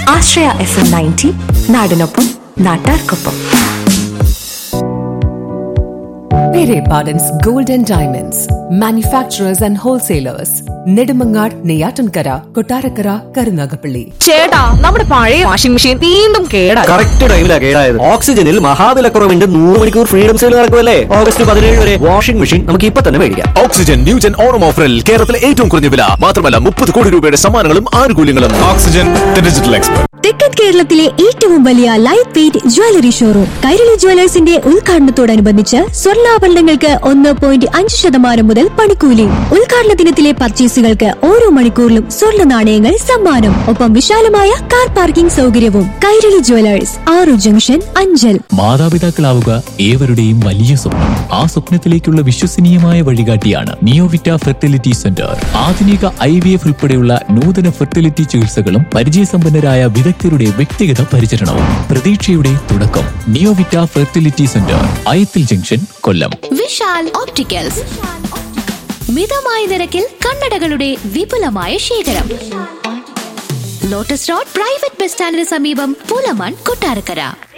ആശ്രയ FM 90 നാടിനൊപ്പം നാട്ടാർക്കൊപ്പം. Pere Pardon's Gold and Diamonds, manufacturers and wholesalers. Nedumangad, Neyyattinkara, Kottarakkara, Karunagappally. ചേട്ടാ, നമ്മുടെ പഴയ വാഷിംഗ് മെഷീൻ വീണ്ടും കേടായി. കറക്റ്റ് ടൈമിലാണ് കേടായത്. ഓക്സിജനിൽ മഹാവിലക്കുറവിന്റെ 100 മണിക്കൂർ ഫ്രീഡം സെയിൽ നടക്കുമല്ലേ? August 17 വരെ വാഷിംഗ് മെഷീൻ നമുക്ക് ഇപ്പൊ തന്നെ മേടിക്കാം. ഓക്സിജൻ ന്യൂജൻ ഓണം ഓഫറിൽ കേരളത്തിലെ ഏറ്റവും കുറഞ്ഞ വില മാത്രമല്ല 30 കോടി രൂപയുടെ സമ്മാനങ്ങളും ആനുകൂല്യങ്ങളും. Oxygen digital expert. തെക്കൻ കേരളത്തിലെ ഏറ്റവും വലിയ light weight jewellery showroom Kairali ജ്വല്ലേഴ്സിന്റെ ഉദ്ഘാടനത്തോടനുബന്ധിച്ച് സ്വർണ്ണാഭരണങ്ങൾക്ക് 1.5% മുതൽ പണിക്കൂലി. ഉദ്ഘാടന ദിനത്തിലെ പർച്ചേസുകൾക്ക് ഓരോ മണിക്കൂറിലും സ്വർണ്ണ നാണയങ്ങൾ സമ്മാനം. ഒപ്പം വിശാലമായ കാർ പാർക്കിംഗ് സൗകര്യവും. കൈരളി ജ്വല്ലേഴ്സ്, ആറു ജംഗ്ഷൻ, അഞ്ചൽ. മാതാപിതാക്കളാവുക ഏവരുടെയും വലിയ സ്വപ്നം. ആ സ്വപ്നത്തിലേക്കുള്ള വിശ്വസനീയമായ വഴികാട്ടിയാണ് നിയോവിറ്റ ഫെർട്ടിലിറ്റി സെന്റർ. ആധുനിക IVF ഉൾപ്പെടെയുള്ള നൂതന ഫെർട്ടിലിറ്റി ചികിത്സകളും പരിചയസമ്പന്നരായ വിദഗ്ധരുടെ വ്യക്തിഗത പരിചരണവും. പ്രതീക്ഷയുടെ തുടക്കം. നിയോവിറ്റ ഫെർട്ടിലിറ്റി സെന്റർ, അയത്തിൽ ജംഗ്ഷൻ, കൊല്ലം. വിശാൽ ഓപ്റ്റിക്കൽസ്, മിതമായ നിരക്കിൽ കണ്ണടകളുടെ വിപുലമായ ശേഖരം. ലോട്ടസ് റോഡ് പ്രൈവറ്റ് ബസ് സ്റ്റാൻഡിന് സമീപം, പൂലമാൻ, കൊട്ടാരക്കര.